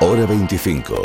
Hora 25.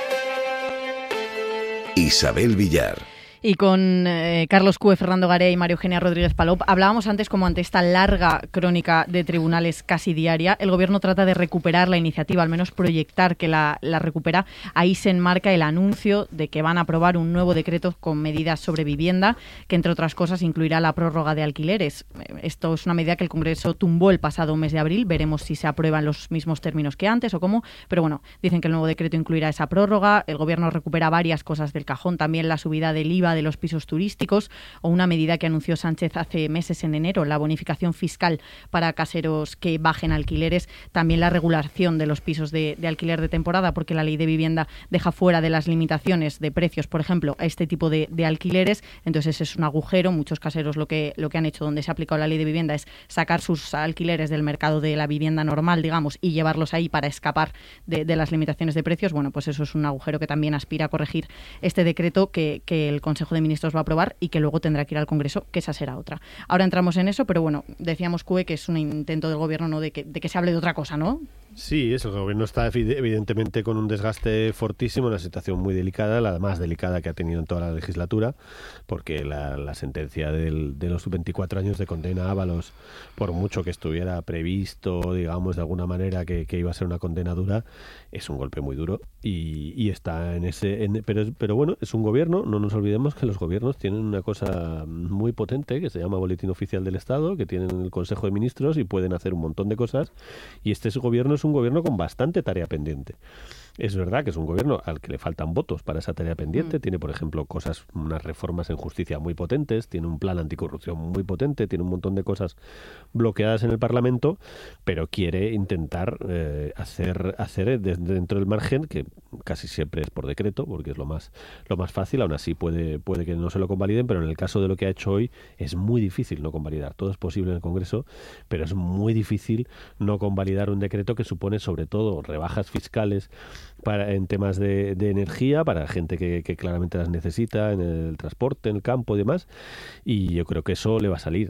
Isabel Villar. Y con Carlos Cue, Fernando Garea y María Eugenia Rodríguez Palop hablábamos antes como ante esta larga crónica de tribunales casi diaria, el Gobierno trata de recuperar la iniciativa, al menos proyectar que la recupera. Ahí se enmarca el anuncio de que van a aprobar un nuevo decreto con medidas sobre vivienda, que entre otras cosas incluirá la prórroga de alquileres. Esto es una medida que el Congreso tumbó el pasado mes de abril. Veremos si se aprueba en los mismos términos que antes o cómo. Pero bueno, dicen que el nuevo decreto incluirá esa prórroga. El Gobierno recupera varias cosas del cajón, también la subida del IVA de los pisos turísticos o una medida que anunció Sánchez hace meses en enero, la bonificación fiscal para caseros que bajen alquileres, también la regulación de los pisos de alquiler de temporada, porque la ley de vivienda deja fuera de las limitaciones de precios, por ejemplo, a este tipo de alquileres. Entonces es un agujero. Muchos caseros lo que han hecho donde se ha aplicado la ley de vivienda es sacar sus alquileres del mercado de la vivienda normal, digamos, y llevarlos ahí para escapar de las limitaciones de precios. Bueno, pues eso es un agujero que también aspira a corregir este decreto que el Consejo de Ministros va a aprobar y que luego tendrá que ir al Congreso, que esa será otra. Ahora entramos en eso, pero bueno, decíamos, Cue, que es un intento del Gobierno, ¿no?, de que se hable de otra cosa, ¿no? Sí, el Gobierno está evidentemente con un desgaste fortísimo, una situación muy delicada, la más delicada que ha tenido en toda la legislatura, porque la sentencia de los 24 años de condena a Ábalos, por mucho que estuviera previsto, digamos, de alguna manera que iba a ser una condena dura, es un golpe muy duro y está pero bueno, es un gobierno. No nos olvidemos que los gobiernos tienen una cosa muy potente que se llama Boletín Oficial del Estado, que tienen el Consejo de Ministros y pueden hacer un montón de cosas, y este gobierno es un gobierno con bastante tarea pendiente. Es verdad que es un gobierno al que le faltan votos para esa tarea pendiente. Tiene, por ejemplo, unas reformas en justicia muy potentes, tiene un plan anticorrupción muy potente, tiene un montón de cosas bloqueadas en el Parlamento, pero quiere intentar hacer dentro del margen, que casi siempre es por decreto, porque es lo más fácil. Aún así puede que no se lo convaliden, pero en el caso de lo que ha hecho hoy es muy difícil no convalidar. Todo es posible en el Congreso, pero es muy difícil no convalidar un decreto que supone sobre todo rebajas fiscales en temas de energía para gente que claramente las necesita, en el transporte, en el campo y demás, y yo creo que eso le va a salir.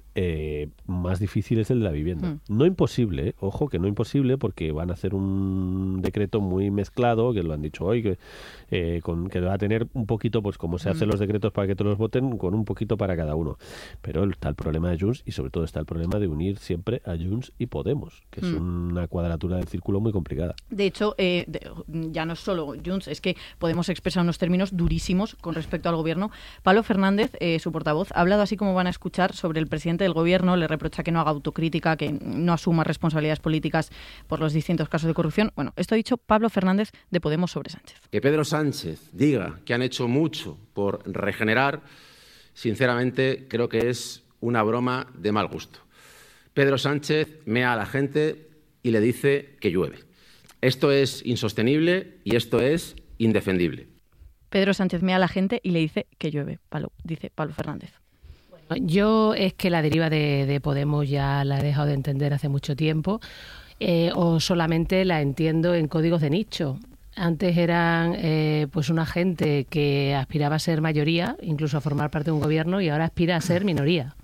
Más difícil es el de la vivienda. No imposible, ojo, que no imposible, porque van a hacer un decreto muy mezclado, que lo han dicho hoy, que va a tener un poquito, pues como se hacen los decretos para que todos los voten, con un poquito para cada uno. Pero está el problema de Junts y sobre todo está el problema de unir siempre a Junts y Podemos, que es una cuadratura del círculo muy complicada. De hecho, ya no es solo Junts, es que Podemos expresar unos términos durísimos con respecto al Gobierno. Pablo Fernández, su portavoz, ha hablado así como van a escuchar sobre el presidente del Gobierno, le reprocha que no haga autocrítica, que no asuma responsabilidades políticas por los distintos casos de corrupción. Bueno, esto ha dicho Pablo Fernández de Podemos sobre Sánchez. Que Pedro Sánchez diga que han hecho mucho por regenerar, sinceramente creo que es una broma de mal gusto. Pedro Sánchez mea a la gente y le dice que llueve. Esto es insostenible y esto es indefendible. Pedro Sánchez mea a la gente y le dice que llueve, dice Pablo Fernández. Yo es que la deriva de Podemos ya la he dejado de entender hace mucho tiempo, o solamente la entiendo en códigos de nicho. Antes eran pues una gente que aspiraba a ser mayoría, incluso a formar parte de un gobierno, y ahora aspira a ser minoría.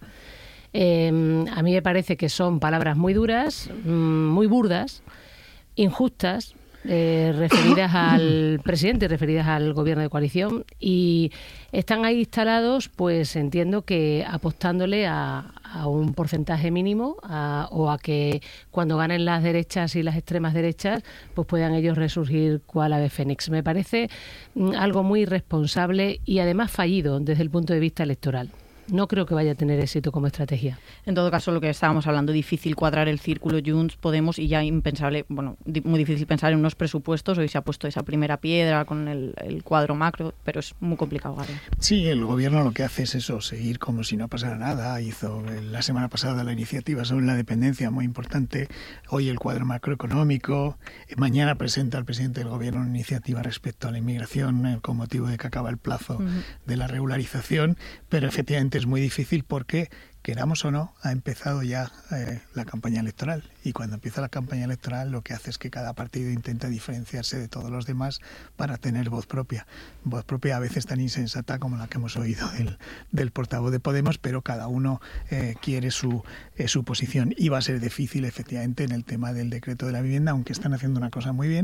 A mí me parece que son palabras muy duras, muy burdas, injustas, referidas al presidente, referidas al gobierno de coalición, y están ahí instalados, pues entiendo que apostándole a un porcentaje mínimo o a que cuando ganen las derechas y las extremas derechas pues puedan ellos resurgir cual ave fénix. Me parece algo muy irresponsable y además fallido desde el punto de vista electoral. No creo que vaya a tener éxito como estrategia. En todo caso, lo que estábamos hablando, difícil cuadrar el círculo Junts, Podemos, y ya impensable, bueno, muy difícil pensar en unos presupuestos. Hoy se ha puesto esa primera piedra con el cuadro macro, pero es muy complicado, Gary. Sí, el gobierno lo que hace es eso, seguir como si no pasara nada. Hizo la semana pasada la iniciativa sobre la dependencia, muy importante. Hoy el cuadro macroeconómico. Mañana presenta el presidente del gobierno una iniciativa respecto a la inmigración con motivo de que acaba el plazo de la regularización, pero efectivamente es muy difícil porque, queramos o no, ha empezado ya la campaña electoral, y cuando empieza la campaña electoral lo que hace es que cada partido intenta diferenciarse de todos los demás para tener voz propia a veces tan insensata como la que hemos oído del portavoz de Podemos, pero cada uno quiere su posición, y va a ser difícil efectivamente en el tema del decreto de la vivienda, aunque están haciendo una cosa muy bien.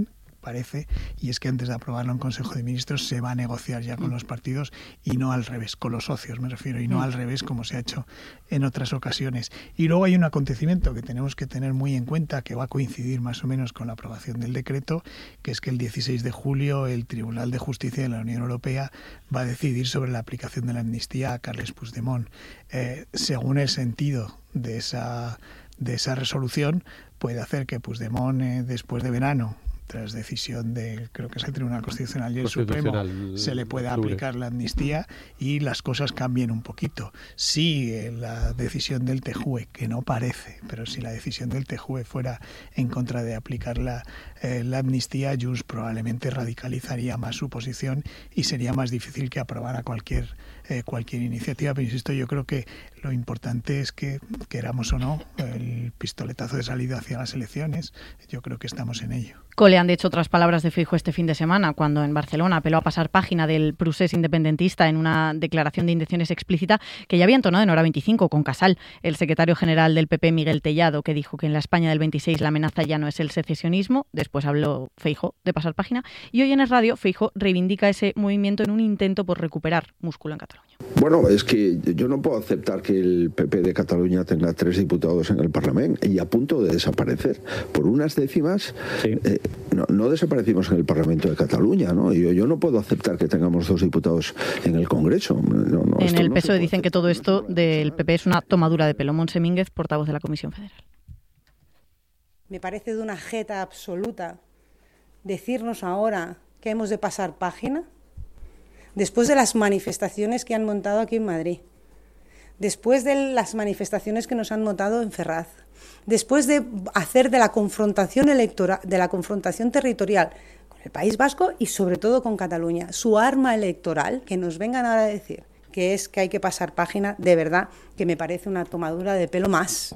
parece, y es que antes de aprobarlo en Consejo de Ministros se va a negociar ya con los partidos y no al revés, con los socios me refiero, y no al revés como se ha hecho en otras ocasiones. Y luego hay un acontecimiento que tenemos que tener muy en cuenta, que va a coincidir más o menos con la aprobación del decreto, que es que el 16 de julio el Tribunal de Justicia de la Unión Europea va a decidir sobre la aplicación de la amnistía a Carles Puigdemont. Según el sentido de esa resolución, puede hacer que Puigdemont, después de verano, tras decisión de, creo que es el Tribunal Constitucional y el Supremo, se le pueda aplicar la amnistía y las cosas cambien un poquito. Si la decisión del TJUE, que no parece, pero si la decisión del TJUE fuera en contra de aplicar la amnistía, Junts probablemente radicalizaría más su posición y sería más difícil que aprobara cualquier iniciativa. Pero insisto, yo creo que lo importante es que, queramos o no, el pistoletazo de salida hacia las elecciones, yo creo que estamos en ello. Cole han dicho otras palabras de Feijóo este fin de semana, cuando en Barcelona apeló a pasar página del procés independentista en una declaración de intenciones explícita que ya había entonado en Hora 25 con Casal, el secretario general del PP, Miguel Tellado, que dijo que en la España del 26 la amenaza ya no es el secesionismo. Después habló Feijóo de pasar página y hoy en Es Radio Feijóo reivindica ese movimiento en un intento por recuperar músculo en Cataluña. Bueno, es que yo no puedo aceptar que el PP de Cataluña tenga 3 diputados en el Parlamento y a punto de desaparecer. Por unas décimas, sí. No desaparecimos en el Parlamento de Cataluña, ¿no? Yo no puedo aceptar que tengamos 2 diputados en el Congreso. En el PSOE dicen que todo esto del PP es una tomadura de pelo. Montse Mínguez, portavoz de la Comisión Federal. Me parece de una jeta absoluta decirnos ahora que hemos de pasar página después de las manifestaciones que han montado aquí en Madrid, después de las manifestaciones que nos han montado en Ferraz, después de hacer de la confrontación electoral, de la confrontación territorial con el País Vasco y sobre todo con Cataluña, su arma electoral, que nos vengan ahora a decir que es que hay que pasar página, de verdad que me parece una tomadura de pelo más.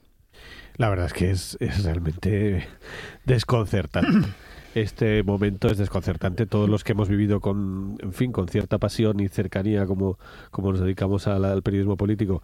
La verdad es que es realmente desconcertante. Este momento es desconcertante. Todos los que hemos vivido con cierta pasión y cercanía, como nos dedicamos al periodismo político,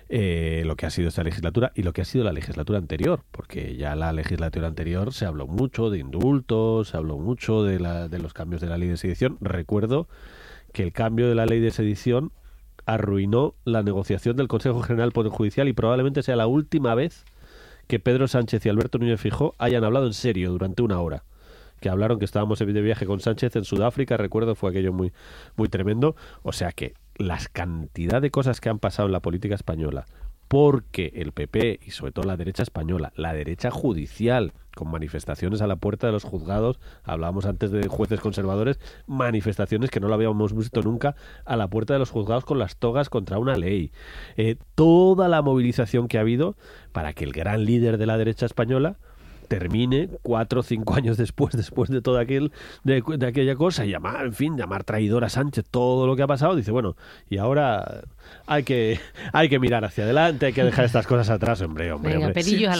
lo que ha sido esta legislatura y lo que ha sido la legislatura anterior, porque ya la legislatura anterior se habló mucho de indultos, se habló mucho de los cambios de la ley de sedición. Recuerdo que el cambio de la ley de sedición arruinó la negociación del Consejo General del Poder Judicial y probablemente sea la última vez que Pedro Sánchez y Alberto Núñez Feijóo hayan hablado en serio durante una hora. Que hablaron, que estábamos de viaje con Sánchez en Sudáfrica, recuerdo, fue aquello muy, muy tremendo. O sea que las cantidad de cosas que han pasado en la política española, porque el PP y sobre todo la derecha española, la derecha judicial, con manifestaciones a la puerta de los juzgados, hablábamos antes de jueces conservadores, manifestaciones que no lo habíamos visto nunca a la puerta de los juzgados con las togas contra una ley. Toda la movilización que ha habido para que el gran líder de la derecha española termine 4 o 5 años después de todo de aquella cosa, y llamar traidor a Sánchez, todo lo que ha pasado. Dice, bueno, y ahora hay que mirar hacia adelante, hay que dejar estas cosas atrás, hombre. Venga,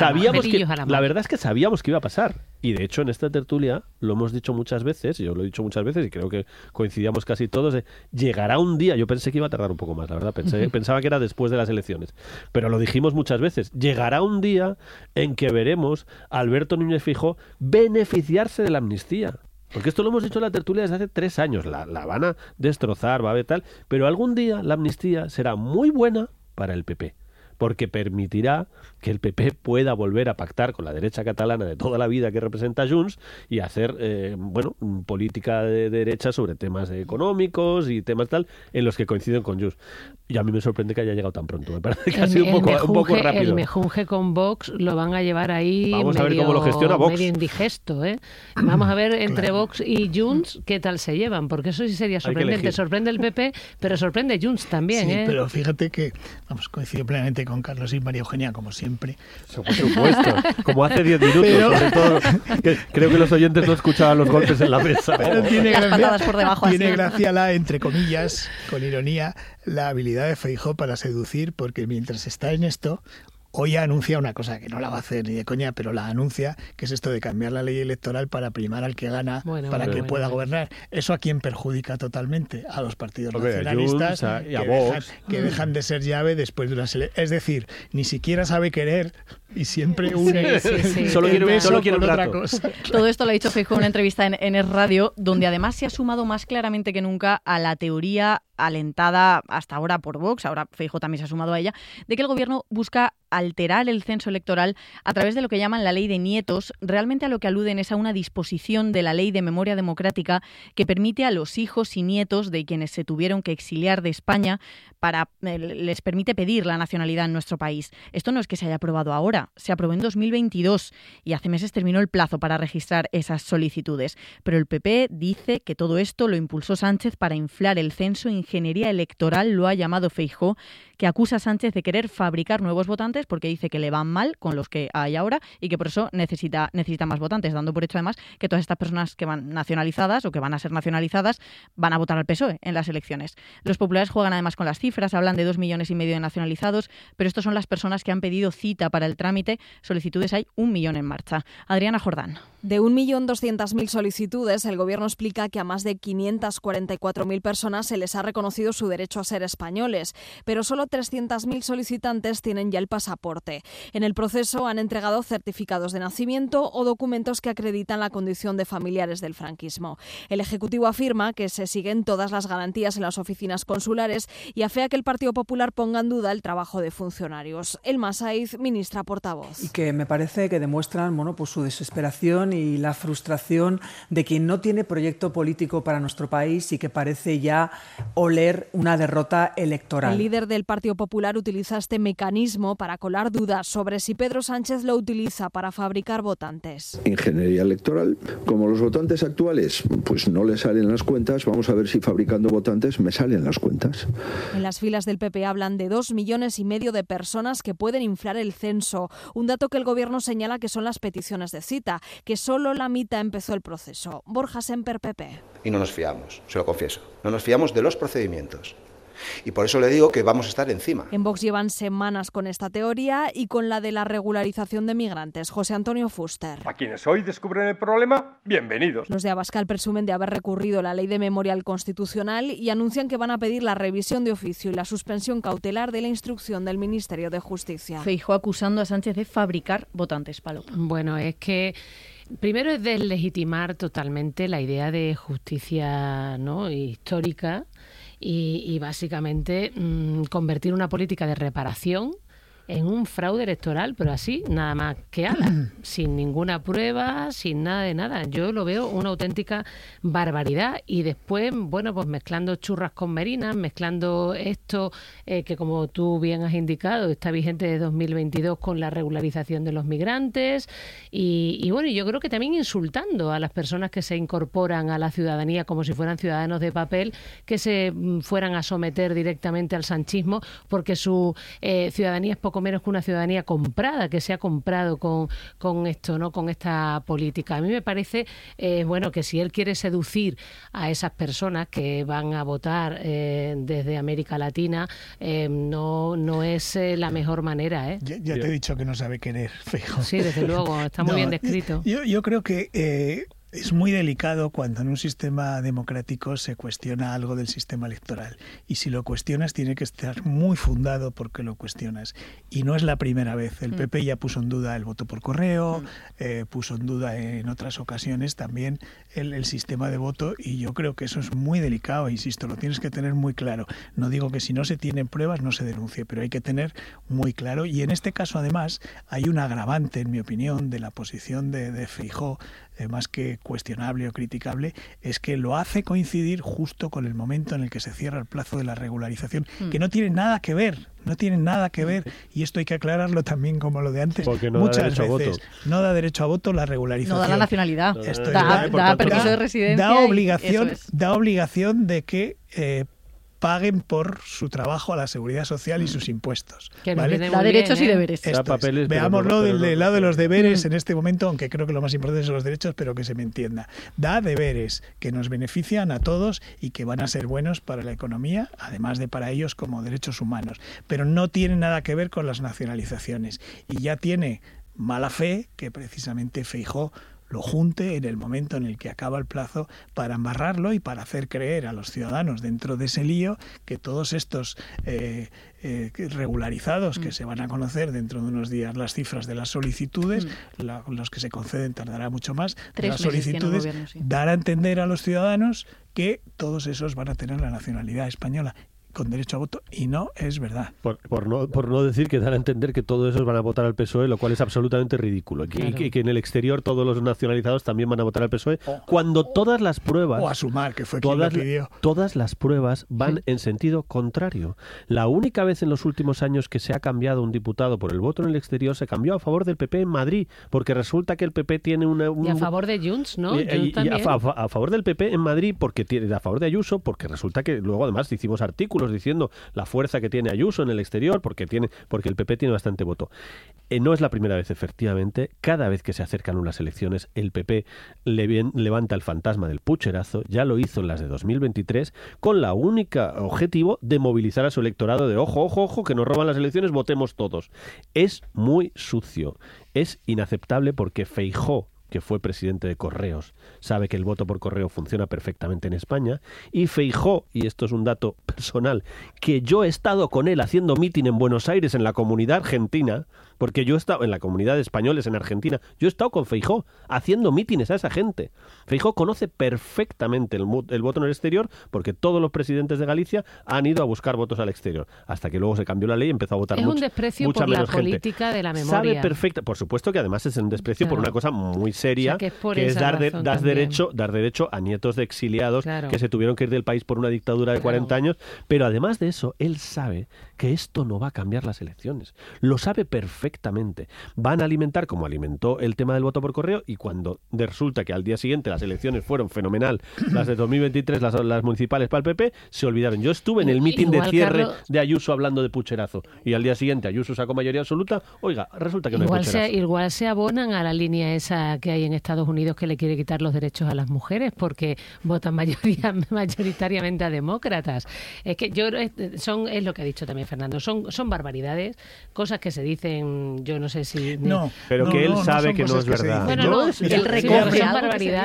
La verdad es que sabíamos que iba a pasar, y de hecho en esta tertulia lo hemos dicho muchas veces, yo lo he dicho muchas veces y creo que coincidíamos casi todos, llegará un día. Yo pensé que iba a tardar un poco más, la verdad, pensaba que era después de las elecciones, pero lo dijimos muchas veces, llegará un día en que veremos a Alberto Núñez Feijóo beneficiarse de la amnistía. Porque esto lo hemos dicho en la tertulia desde hace 3 años. La van a destrozar, va a haber tal. Pero algún día la amnistía será muy buena para el PP. Porque permitirá que el PP pueda volver a pactar con la derecha catalana de toda la vida que representa Junts y hacer política de derecha sobre temas económicos y temas tal en los que coinciden con Junts. Y a mí me sorprende que haya llegado tan pronto. Me parece que ha sido un poco rápido. El mejunje con Vox lo van a llevar ahí. Vamos a ver cómo lo gestiona Vox. Medio indigesto, ¿eh? Vamos a ver entre Vox y Junts qué tal se llevan, porque eso sí sería sorprendente. Sorprende el PP, pero sorprende Junts también. Sí, pero fíjate que coincido plenamente con Carlos y María Eugenia, como siempre. Por supuesto, como hace 10 minutos, sobre todo. Creo que los oyentes no escuchaban los golpes en la mesa. Pero tiene gracia entre comillas, con ironía, la habilidad de Feijóo para seducir, porque mientras está en esto, hoy anuncia una cosa que no la va a hacer ni de coña, pero la anuncia, que es esto de cambiar la ley electoral para primar al que gana, para que pueda gobernar. ¿Eso a quién perjudica totalmente? A los partidos nacionalistas y a Vox, que dejan de ser llave después de unas elecciones. Es decir, ni siquiera sabe querer y siempre une solo quiere con otra cosa. Todo esto lo ha dicho Feijóo en una entrevista en Es Radio, donde además se ha sumado más claramente que nunca a la teoría alentada hasta ahora por Vox, ahora Feijóo también se ha sumado a ella, de que el gobierno busca alterar el censo electoral a través de lo que llaman la ley de nietos. Realmente a lo que aluden es a una disposición de la ley de memoria democrática que permite a los hijos y nietos de quienes se tuvieron que exiliar de España les permite pedir la nacionalidad en nuestro país. Esto no es que se haya aprobado ahora, se aprobó en 2022 y hace meses terminó el plazo para registrar esas solicitudes. Pero el PP dice que todo esto lo impulsó Sánchez para inflar el censo. Ingeniería electoral lo ha llamado Feijóo, que acusa a Sánchez de querer fabricar nuevos votantes porque dice que le van mal con los que hay ahora y que por eso necesita más votantes, dando por hecho además que todas estas personas que van nacionalizadas o que van a ser nacionalizadas van a votar al PSOE en las elecciones. Los populares juegan además con las cifras, hablan de 2,5 millones de nacionalizados, pero estos son las personas que han pedido cita para el trámite. Solicitudes hay 1 millón en marcha. Adriana Jordán. De 1.200.000 solicitudes, el Gobierno explica que a más de 544.000 personas se les ha reconocido su derecho a ser españoles, pero solo 300.000 solicitantes tienen ya el pasaporte. En el proceso han entregado certificados de nacimiento o documentos que acreditan la condición de familiares del franquismo. El Ejecutivo afirma que se siguen todas las garantías en las oficinas consulares y afea que el Partido Popular ponga en duda el trabajo de funcionarios. Elma Saiz, ministra portavoz. Y que me parece que demuestran pues su desesperación y la frustración de quien no tiene proyecto político para nuestro país y que parece ya oler una derrota electoral. El líder del Partido Popular utiliza este mecanismo para colar dudas sobre si Pedro Sánchez lo utiliza para fabricar votantes. Ingeniería electoral. Como los votantes actuales pues no le salen las cuentas, vamos a ver si fabricando votantes me salen las cuentas. En las filas del PP hablan de 2,5 millones de personas que pueden inflar el censo, un dato que el Gobierno señala que son las peticiones de cita, que solo la mitad empezó el proceso. Borja Semper, PP. Y no nos fiamos, se lo confieso. No nos fiamos de los procedimientos. Y por eso le digo que vamos a estar encima. En Vox llevan semanas con esta teoría y con la de la regularización de migrantes. José Antonio Fuster. A quienes hoy descubren el problema, bienvenidos. Los de Abascal presumen de haber recurrido la ley de memoria al Constitucional y anuncian que van a pedir la revisión de oficio y la suspensión cautelar de la instrucción del Ministerio de Justicia. Feijóo acusando a Sánchez de fabricar votantes, Palop. Bueno, es que primero es deslegitimar totalmente la idea de justicia, ¿no?, histórica y básicamente convertir una política de reparación en un fraude electoral, pero así, nada más que ala, sin ninguna prueba, sin nada de nada. Yo lo veo una auténtica barbaridad y después, bueno, pues mezclando churras con merinas, mezclando esto que como tú bien has indicado, está vigente de 2022 con la regularización de los migrantes y bueno, yo creo que también insultando a las personas que se incorporan a la ciudadanía como si fueran ciudadanos de papel, que se fueran a someter directamente al sanchismo porque su ciudadanía es poco menos que una ciudadanía comprada, que se ha comprado con esto, ¿no?, con esta política. A mí me parece, bueno, que si él quiere seducir a esas personas que van a votar desde América Latina, no es la mejor manera, ¿eh? Ya te he dicho que no sabe querer, Feijóo. Sí, desde luego, está muy bien descrito. Yo creo que es muy delicado cuando en un sistema democrático se cuestiona algo del sistema electoral. Y si lo cuestionas, tiene que estar muy fundado porque lo cuestionas. Y no es la primera vez. El PP ya puso en duda el voto por correo, puso en duda en otras ocasiones también el sistema de voto. Y yo creo que eso es muy delicado, insisto, lo tienes que tener muy claro. No digo que si no se tienen pruebas no se denuncie, pero hay que tener muy claro. Y en este caso, además, hay un agravante, en mi opinión, de la posición de Feijóo, más que cuestionable o criticable, es que lo hace coincidir justo con el momento en el que se cierra el plazo de la regularización, que no tiene nada que ver, y esto hay que aclararlo también como lo de antes. Porque no muchas da veces no da derecho a voto la regularización. No da la nacionalidad, Esto da permiso de residencia. Da obligación de que paguen por su trabajo a la seguridad social y sus impuestos. ¿vale? Da derechos y deberes. Veámoslo del lado de los deberes en este momento, aunque creo que lo más importante son los derechos, pero que se me entienda. Da deberes que nos benefician a todos y que van a ser buenos para la economía, además de para ellos como derechos humanos. Pero no tiene nada que ver con las nacionalizaciones. Y ya tiene mala fe que precisamente Feijóo lo junte en el momento en el que acaba el plazo para embarrarlo y para hacer creer a los ciudadanos dentro de ese lío que todos estos regularizados que se van a conocer dentro de unos días, las cifras de las solicitudes, los que se conceden tardará mucho más, de las solicitudes, dar a entender a los ciudadanos que todos esos van a tener la nacionalidad española con derecho a voto, y no es verdad. Por no decir que dan a entender que todos esos van a votar al PSOE, lo cual es absolutamente ridículo. Claro. Y que en el exterior todos los nacionalizados también van a votar al PSOE, cuando todas las pruebas... O a Sumar, que fue quien lo pidió. Todas las pruebas van en sentido contrario. La única vez en los últimos años que se ha cambiado un diputado por el voto en el exterior, se cambió a favor del PP en Madrid, porque resulta que el PP tiene Y a favor de Junts, ¿no? Y a favor del PP en Madrid, porque tiene a favor de Ayuso, porque resulta que luego además hicimos artículos diciendo la fuerza que tiene Ayuso en el exterior, porque el PP tiene bastante voto. No es la primera vez, efectivamente. Cada vez que se acercan unas elecciones, el PP levanta el fantasma del pucherazo. Ya lo hizo en las de 2023, con la única objetivo de movilizar a su electorado de ojo, que nos roban las elecciones, votemos todos. Es muy sucio. Es inaceptable porque Feijóo, que fue presidente de Correos, sabe que el voto por correo funciona perfectamente en España, y Feijóo, y esto es un dato personal, que yo he estado con él haciendo mitin en Buenos Aires, en la comunidad argentina, porque yo he estado en la comunidad de españoles en Argentina, yo he estado con Feijóo haciendo mítines a esa gente. Feijóo conoce perfectamente el voto en el exterior, porque todos los presidentes de Galicia han ido a buscar votos al exterior, hasta que luego se cambió la ley y empezó a votar mucha menos gente. Es un desprecio por la política de la memoria. Sabe perfecta, por supuesto que además es un desprecio por una cosa muy seria, que es dar derecho a nietos de exiliados que se tuvieron que ir del país por una dictadura de 40 años, pero además de eso, él sabe que esto no va a cambiar las elecciones. Lo sabe perfectamente. Van a alimentar, como alimentó el tema del voto por correo, y cuando resulta que al día siguiente las elecciones fueron fenomenal, las de 2023, las municipales para el PP, se olvidaron. Yo estuve en el mitin de cierre de Ayuso hablando de pucherazo, y al día siguiente Ayuso sacó mayoría absoluta. Oiga, resulta que no hay pucherazo. Igual se abonan a la línea esa que hay en Estados Unidos, que le quiere quitar los derechos a las mujeres porque votan mayoritariamente a demócratas. Es que es lo que ha dicho también Fernando, son barbaridades, cosas que se dicen, yo no sé si... Pero que él sabe que no es verdad. Él recoge, son barbaridades.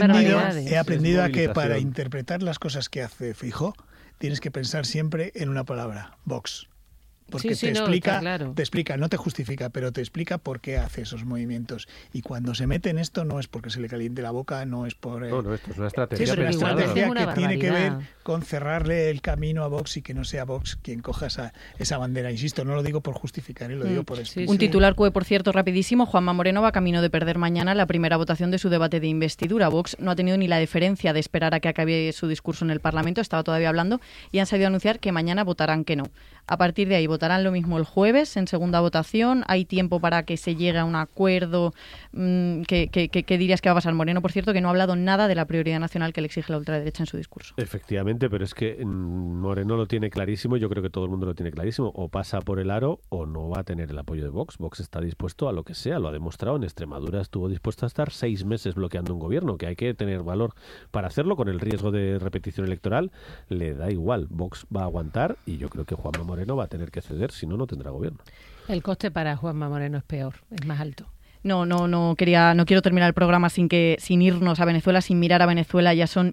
He aprendido a que para interpretar las cosas que hace Feijóo tienes que pensar siempre en una palabra: Vox. Porque te explica, no te justifica, pero te explica por qué hace esos movimientos. Y cuando se mete en esto no es porque se le caliente la boca, no es por... esto es una estrategia. Es una estrategia que tiene que ver con cerrarle el camino a Vox y que no sea Vox quien coja esa bandera. Insisto, no lo digo por justificar, lo digo por explicar. Un titular que, por cierto, rapidísimo: Juanma Moreno va camino de perder mañana la primera votación de su debate de investidura. Vox no ha tenido ni la deferencia de esperar a que acabe su discurso en el Parlamento, estaba todavía hablando, y han sabido anunciar que mañana votarán que no. A partir de ahí votarán lo mismo el jueves en segunda votación. Hay tiempo para que se llegue a un acuerdo. ¿Qué dirías que va a pasar? Moreno, por cierto, que no ha hablado nada de la prioridad nacional que le exige la ultraderecha en su discurso. Efectivamente, pero es que Moreno lo tiene clarísimo, yo creo que todo el mundo lo tiene clarísimo. O pasa por el aro o no va a tener el apoyo de Vox. Vox está dispuesto a lo que sea, lo ha demostrado. En Extremadura estuvo dispuesto a estar 6 meses bloqueando un gobierno, que hay que tener valor para hacerlo, con el riesgo de repetición electoral. Le da igual, Vox va a aguantar, y yo creo que Juanma Moreno va a tener que ceder, si no, no tendrá gobierno. El coste para Juanma Moreno es peor, es más alto. No quiero terminar el programa sin irnos a Venezuela, sin mirar a Venezuela. Ya son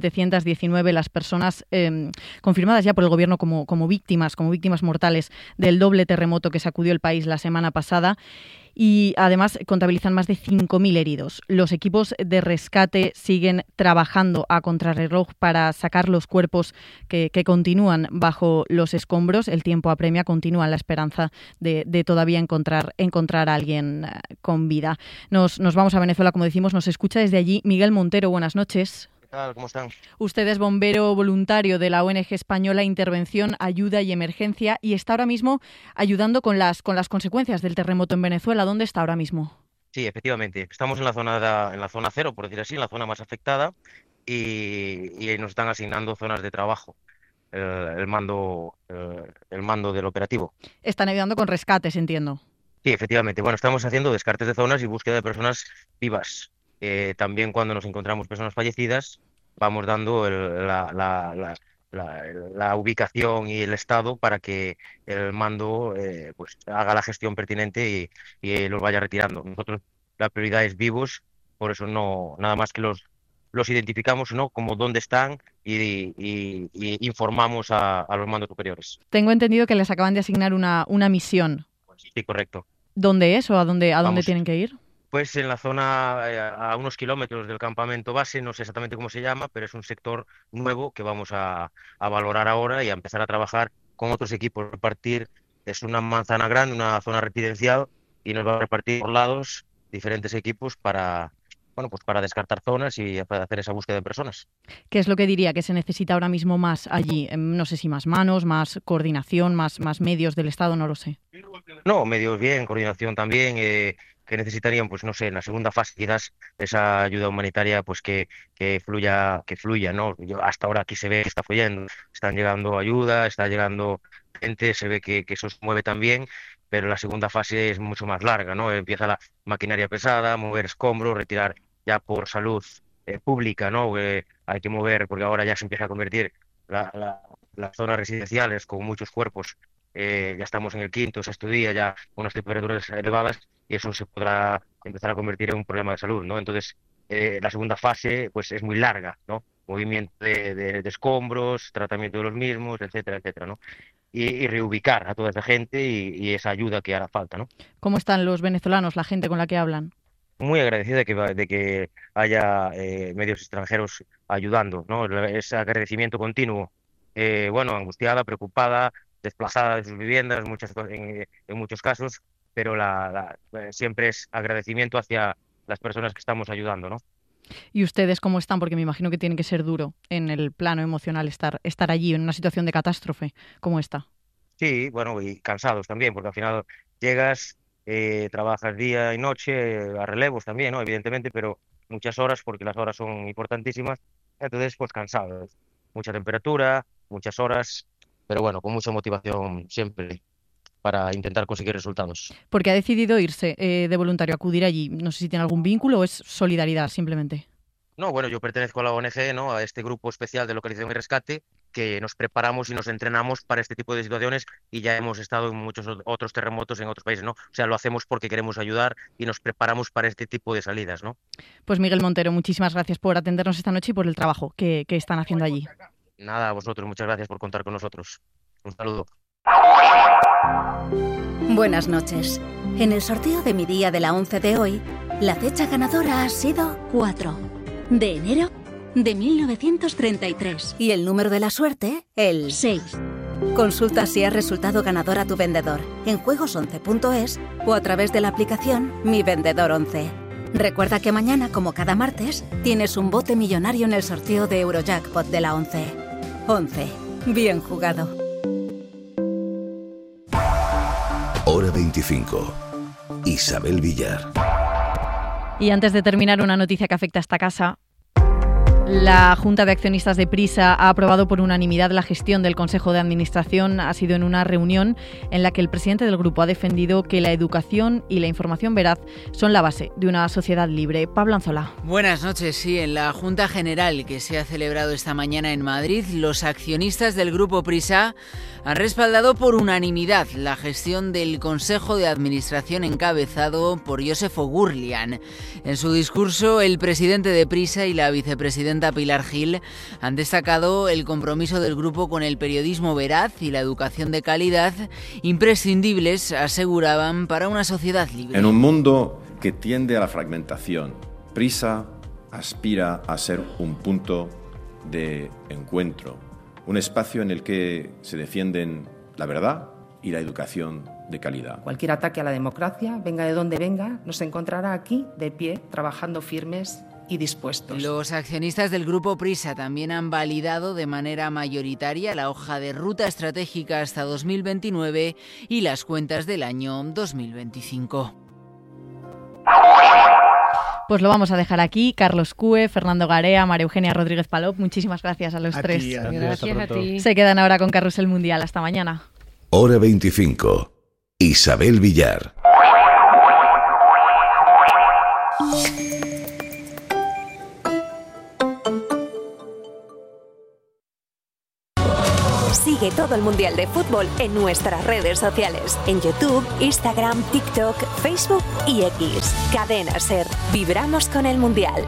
1.719 las personas confirmadas ya por el gobierno como víctimas mortales del doble terremoto que sacudió el país la semana pasada. Y además contabilizan más de 5.000 heridos. Los equipos de rescate siguen trabajando a contrarreloj para sacar los cuerpos que continúan bajo los escombros. El tiempo apremia, continúa la esperanza de todavía encontrar a alguien con vida. Nos vamos a Venezuela, como decimos, nos escucha desde allí Miguel Montero. Buenas noches. ¿Qué tal? ¿Cómo están? Usted es bombero voluntario de la ONG española Intervención, Ayuda y Emergencia, y está ahora mismo ayudando con las consecuencias del terremoto en Venezuela. ¿Dónde está ahora mismo? Sí, efectivamente. Estamos en la zona cero, por decir así, en la zona más afectada, y nos están asignando zonas de trabajo. el mando del operativo. Están ayudando con rescates, entiendo. Sí, efectivamente. Bueno, estamos haciendo descartes de zonas y búsqueda de personas vivas. También cuando nos encontramos personas fallecidas, vamos dando la ubicación y el estado para que el mando pues haga la gestión pertinente y los vaya retirando. Nosotros la prioridad es vivos, por eso no nada más que los identificamos, ¿no?, como dónde están y informamos a los mandos superiores. Tengo entendido que les acaban de asignar una misión. Sí, correcto. ¿Dónde es o a dónde Vamos. tienen que ir? Pues en la zona, a unos kilómetros del campamento base, no sé exactamente cómo se llama, pero es un sector nuevo que vamos a valorar ahora y a empezar a trabajar con otros equipos. Repartir, es una manzana grande, una zona residencial, y nos va a repartir por lados diferentes equipos para descartar zonas y para hacer esa búsqueda de personas. ¿Qué es lo que diría que se necesita ahora mismo más allí? No sé si más manos, más coordinación, más medios del Estado, no lo sé. No, medios bien, coordinación también, que necesitarían, pues no sé, en la segunda fase quizás esa ayuda humanitaria pues que fluya, ¿no? Hasta ahora aquí se ve que está fluyendo, están llegando ayuda, está llegando gente, se ve que eso se mueve también, pero la segunda fase es mucho más larga, ¿no? Empieza la maquinaria pesada, mover escombros, retirar ya por salud pública, ¿no? Hay que mover, porque ahora ya se empieza a convertir las zonas residenciales con muchos cuerpos. Ya estamos en el quinto, sexto día, ya con unas temperaturas elevadas, y eso se podrá empezar a convertir en un problema de salud, ¿no? Entonces, la segunda fase pues es muy larga, ¿no? Movimiento de escombros, tratamiento de los mismos, etcétera, etcétera, ¿no? Y reubicar a toda esa gente y esa ayuda que hará falta, ¿no? ¿Cómo están los venezolanos, la gente con la que hablan? Muy agradecido de que haya medios extranjeros ayudando, ¿no? Ese agradecimiento continuo, angustiada, preocupada, desplazada de sus viviendas en muchos casos, pero siempre es agradecimiento hacia las personas que estamos ayudando, ¿no? ¿Y ustedes cómo están? Porque me imagino que tiene que ser duro en el plano emocional estar allí en una situación de catástrofe como esta. Sí, bueno, y cansados también, porque al final llegas, trabajas día y noche, a relevos también, ¿no? Evidentemente, pero muchas horas, porque las horas son importantísimas, entonces pues cansados, mucha temperatura, muchas horas, pero bueno, con mucha motivación siempre para intentar conseguir resultados. Porque ha decidido irse de voluntario, acudir allí. No sé si tiene algún vínculo o es solidaridad simplemente. No, bueno, yo pertenezco a la ONG, ¿no?, a este grupo especial de localización y rescate, que nos preparamos y nos entrenamos para este tipo de situaciones, y ya hemos estado en muchos otros terremotos en otros países, ¿no? O sea, lo hacemos porque queremos ayudar y nos preparamos para este tipo de salidas, ¿no? Pues Miguel Montero, muchísimas gracias por atendernos esta noche y por el trabajo que están haciendo allí. Nada, a vosotros, muchas gracias por contar con nosotros. Un saludo. Buenas noches. En el sorteo de mi día de la 11 de hoy, la fecha ganadora ha sido 4 de enero de 1933. Y el número de la suerte, el 6. Consulta si has resultado ganador a tu vendedor en juegos11.es o a través de la aplicación Mi Vendedor 11. Recuerda que mañana, como cada martes, tienes un bote millonario en el sorteo de Eurojackpot de la 11. 11. Bien jugado. Hora 25. Isabel Villar. Y antes de terminar, una noticia que afecta a esta casa. La Junta de Accionistas de Prisa ha aprobado por unanimidad la gestión del Consejo de Administración. Ha sido en una reunión en la que el presidente del grupo ha defendido que la educación y la información veraz son la base de una sociedad libre. Pablo Anzola. Buenas noches. Sí, en la Junta General que se ha celebrado esta mañana en Madrid, los accionistas del grupo Prisa han respaldado por unanimidad la gestión del Consejo de Administración encabezado por Joseph Oughourlian. En su discurso, el presidente de Prisa y la vicepresidenta Pilar Gil han destacado el compromiso del grupo con el periodismo veraz y la educación de calidad, imprescindibles, aseguraban, para una sociedad libre. En un mundo que tiende a la fragmentación, Prisa aspira a ser un punto de encuentro, un espacio en el que se defienden la verdad y la educación de calidad. Cualquier ataque a la democracia, venga de donde venga, nos encontrará aquí de pie, trabajando firmes y dispuestos. Los accionistas del grupo Prisa también han validado de manera mayoritaria la hoja de ruta estratégica hasta 2029 y las cuentas del año 2025. Pues lo vamos a dejar aquí. Carlos Cue, Fernando Garea, María Eugenia Rodríguez Palop, muchísimas gracias a los tres. Gracias a ti. Se quedan ahora con Carrusel Mundial. Hasta mañana. Hora 25. Isabel Villar. Sigue todo el Mundial de Fútbol en nuestras redes sociales. En YouTube, Instagram, TikTok, Facebook y X. Cadena SER. Vibramos con el Mundial.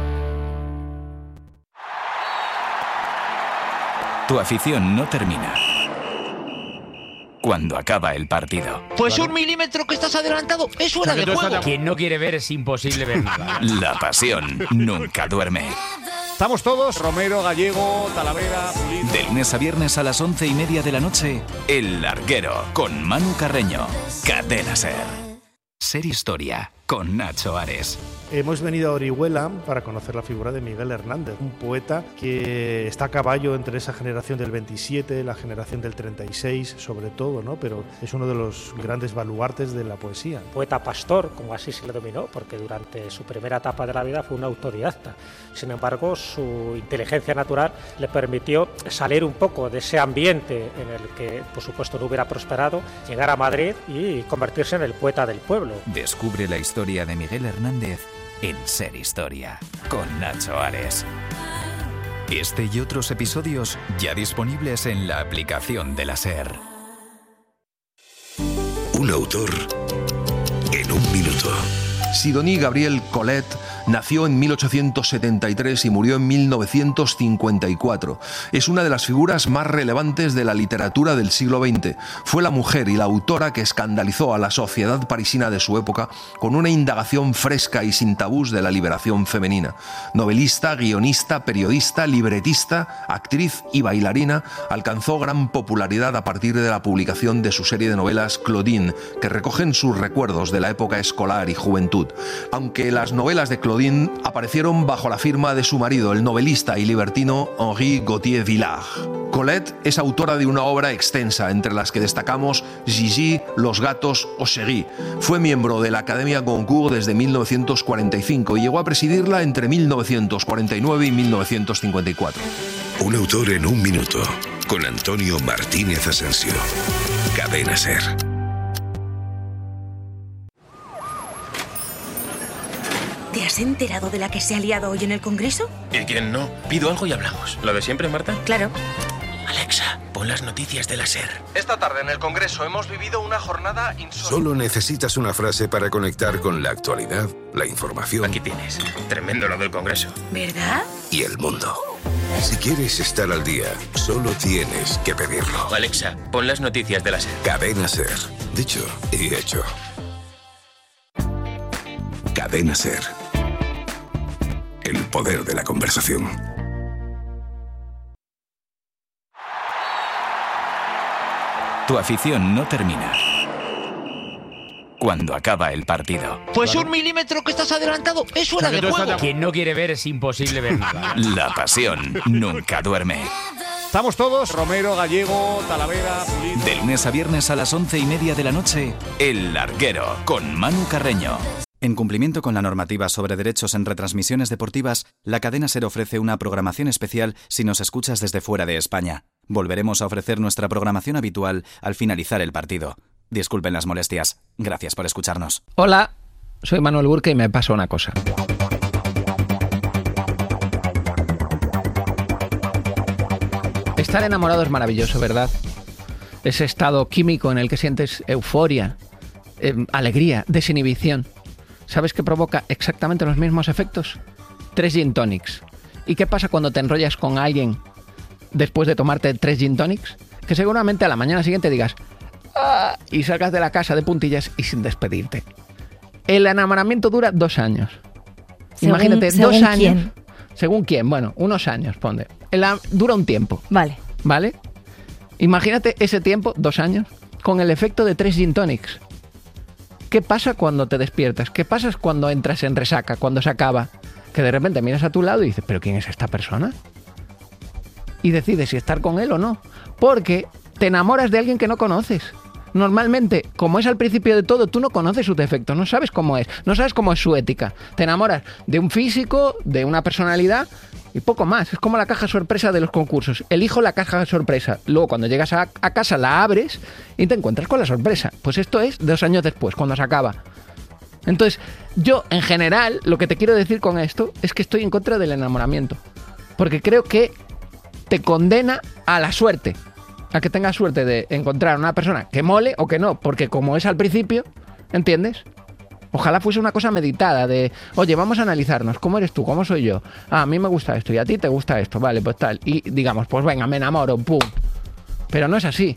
Tu afición no termina cuando acaba el partido. Pues un milímetro que estás adelantado es fuera de juego. Quien no quiere ver es imposible ver nada. La pasión nunca duerme. Estamos todos, Romero, Gallego, Talavera, Pulido. De lunes a viernes a las 11:30 de la noche, El Larguero, con Manu Carreño. Cadena SER. Ser Historia, con Nacho Ares. Hemos venido a Orihuela para conocer la figura de Miguel Hernández, un poeta que está a caballo entre esa generación del 27, la generación del 36, sobre todo, ¿no? Pero es uno de los grandes baluartes de la poesía. Poeta pastor, como así se le denominó, porque durante su primera etapa de la vida fue un autodidacta. Sin embargo, su inteligencia natural le permitió salir un poco de ese ambiente en el que, por supuesto, no hubiera prosperado, llegar a Madrid y convertirse en el poeta del pueblo. Descubre la historia de Miguel Hernández en Ser Historia, con Nacho Ares. Este y otros episodios ya disponibles en la aplicación de la SER. Un autor en un minuto. Sidonie Gabriel Colette nació en 1873 y murió en 1954. Es una de las figuras más relevantes de la literatura del siglo XX. Fue la mujer y la autora que escandalizó a la sociedad parisina de su época con una indagación fresca y sin tabús de la liberación femenina. Novelista, guionista, periodista, libretista, actriz y bailarina, alcanzó gran popularidad a partir de la publicación de su serie de novelas Claudine, que recogen sus recuerdos de la época escolar y juventud. Aunque las novelas de Claudine aparecieron bajo la firma de su marido, el novelista y libertino Henri Gauthier Villard. Colette es autora de una obra extensa, entre las que destacamos Gigi, Los gatos o Chérie. Fue miembro de la Academia Goncourt desde 1945 y llegó a presidirla entre 1949 y 1954. Un autor en un minuto, con Antonio Martínez Asensio. Cadena SER. ¿Te has enterado de la que se ha liado hoy en el Congreso? ¿Y quién no? Pido algo y hablamos. ¿Lo de siempre, Marta? Claro. Alexa, pon las noticias de la SER. Esta tarde en el Congreso hemos vivido una jornada insólita. Solo necesitas una frase para conectar con la actualidad, la información. Aquí tienes. Tremendo lo del Congreso. ¿Verdad? Y el mundo. Si quieres estar al día, solo tienes que pedirlo. Alexa, pon las noticias de la SER. Cadena SER. Dicho y hecho. Cadena SER. El poder de la conversación. Tu afición no termina cuando acaba el partido. Pues un milímetro que estás adelantado es fuera de juego. Quien no quiere ver es imposible ver nada. La pasión nunca duerme. Estamos todos, Romero, Gallego, Talavera, Pulido. De lunes a viernes a las 11:30 de la noche, El Larguero, con Manu Carreño. En cumplimiento con la normativa sobre derechos en retransmisiones deportivas, la cadena SER ofrece una programación especial si nos escuchas desde fuera de España. Volveremos a ofrecer nuestra programación habitual al finalizar el partido. Disculpen las molestias. Gracias por escucharnos. Hola, soy Manuel Burke y me pasa una cosa. Estar enamorado es maravilloso, ¿verdad? Ese estado químico en el que sientes euforia, alegría, desinhibición. ¿Sabes qué provoca exactamente los mismos efectos? 3 gin tonics. ¿Y qué pasa cuando te enrollas con alguien después de tomarte 3 gin tonics? Que seguramente a la mañana siguiente digas ¡ah! Y salgas de la casa de puntillas y sin despedirte. El enamoramiento dura 2 años. Imagínate, 2 años. ¿Quién? Según quién, bueno, unos años, ponte. Dura un tiempo. Vale. ¿Vale? Imagínate ese tiempo, 2 años, con el efecto de 3 gin tonics. ¿Qué pasa cuando te despiertas? ¿Qué pasa cuando entras en resaca, cuando se acaba? Que de repente miras a tu lado y dices, ¿pero quién es esta persona? Y decides si estar con él o no. Porque te enamoras de alguien que no conoces. Normalmente, como es al principio de todo, tú no conoces sus defectos, no sabes cómo es su ética. Te enamoras de un físico, de una personalidad y poco más. Es como la caja sorpresa de los concursos. Elijo la caja sorpresa. Luego, cuando llegas a casa, la abres y te encuentras con la sorpresa. Pues esto es 2 años después, cuando se acaba. Entonces, yo, en general, lo que te quiero decir con esto es que estoy en contra del enamoramiento. Porque creo que te condena a la suerte. A que tengas suerte de encontrar una persona que mole o que no. Porque como es al principio, ¿entiendes? Ojalá fuese una cosa meditada de, oye, vamos a analizarnos, ¿cómo eres tú? ¿Cómo soy yo? A mí me gusta esto y a ti te gusta esto, vale, pues tal. Y digamos, pues venga, me enamoro, pum. Pero no es así.